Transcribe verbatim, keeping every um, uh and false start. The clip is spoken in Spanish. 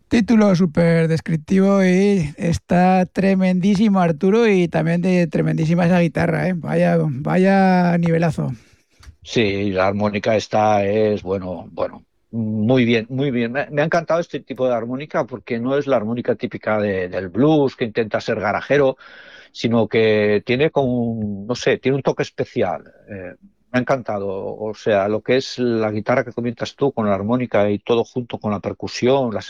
Título súper descriptivo y está tremendísimo Arturo y también de tremendísima esa guitarra, ¿eh? Vaya, vaya nivelazo. Sí, la armónica esta es, bueno, bueno, muy bien, muy bien. Me, me ha encantado este tipo de armónica porque no es la armónica típica de- del blues que intenta ser garajero, sino que tiene como, un- no sé, tiene un toque especial. Eh, me ha encantado. O sea, lo que es la guitarra que comentas tú con la armónica y todo junto con la percusión, las